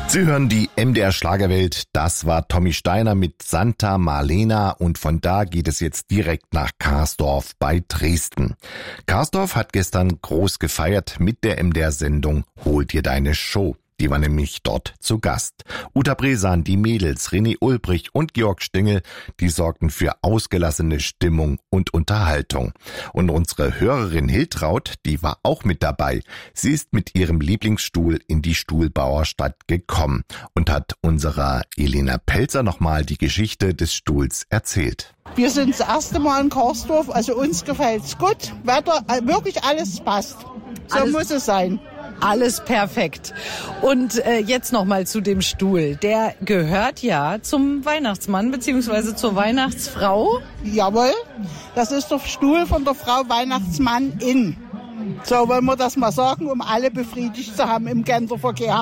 Sie hören die MDR Schlagerwelt. Das war Tommy Steiner mit Santa Marlena und von da geht es jetzt direkt nach Karsdorf bei Dresden. Karsdorf hat gestern groß gefeiert mit der MDR-Sendung Hol dir deine Show. Die war nämlich dort zu Gast. Uta Bresan, die Mädels, René Ulbrich und Georg Stingel, die sorgten für ausgelassene Stimmung und Unterhaltung. Und unsere Hörerin Hiltraud, die war auch mit dabei. Sie ist mit ihrem Lieblingsstuhl in die Stuhlbauerstadt gekommen und hat unserer Elena Pelzer nochmal die Geschichte des Stuhls erzählt. Wir sind das erste Mal in Karsdorf, also uns gefällt's gut. Wetter, wirklich alles passt. So muss es sein. Alles perfekt. Und jetzt nochmal zu dem Stuhl. Der gehört ja zum Weihnachtsmann bzw. zur Weihnachtsfrau. Jawohl, das ist der Stuhl von der Frau Weihnachtsmann in. So wollen wir das mal sagen, um alle befriedigt zu haben im Genderverkehr.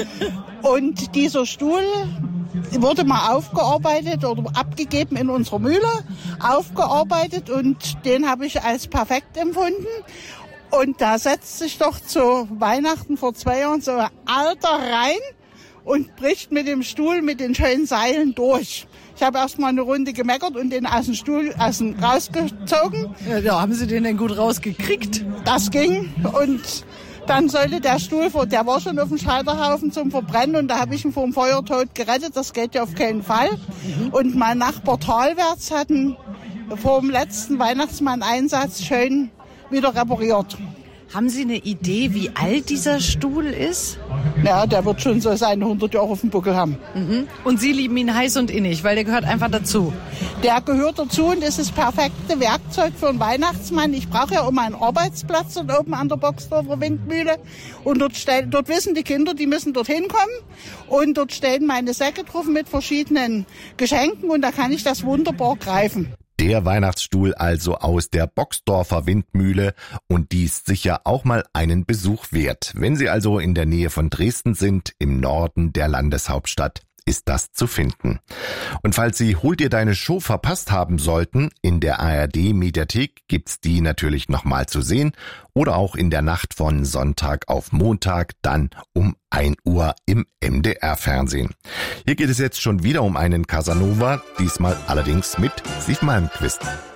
Und dieser Stuhl wurde mal aufgearbeitet oder abgegeben in unserer Mühle, aufgearbeitet und den habe ich als perfekt empfunden. Und da setzt sich doch zu Weihnachten vor 2 Jahren so ein Alter rein und bricht mit dem Stuhl mit den schönen Seilen durch. Ich habe erst mal eine Runde gemeckert und den aus dem Stuhl rausgezogen. Ja, haben Sie den denn gut rausgekriegt? Das ging und dann sollte der Stuhl, der war schon auf dem Scheiterhaufen zum Verbrennen und da habe ich ihn vor dem Feuertod gerettet. Das geht ja auf keinen Fall. Und mein Nachbar talwärts hatten vor dem letzten Weihnachtsmann-Einsatz schön wieder repariert. Haben Sie eine Idee, wie alt dieser Stuhl ist? Ja, der wird schon so seine 100 Jahre auf dem Buckel haben. Mhm. Und Sie lieben ihn heiß und innig, weil der gehört einfach dazu. Der gehört dazu und ist das perfekte Werkzeug für einen Weihnachtsmann. Ich brauche ja immer einen Arbeitsplatz dort oben an der Boxdorfer Windmühle. Und dort wissen die Kinder, die müssen dort hinkommen. Und dort stehen meine Säcke drauf mit verschiedenen Geschenken und da kann ich das wunderbar greifen. Der Weihnachtsstuhl also aus der Boxdorfer Windmühle und die ist sicher auch mal einen Besuch wert. Wenn Sie also in der Nähe von Dresden sind, im Norden der Landeshauptstadt, ist das zu finden. Und falls Sie Hol dir deine Show verpasst haben sollten, in der ARD-Mediathek gibt's die natürlich nochmal zu sehen oder auch in der Nacht von Sonntag auf Montag, dann um 1 Uhr im MDR-Fernsehen. Hier geht es jetzt schon wieder um einen Casanova, diesmal allerdings mit Siw Malmkvist.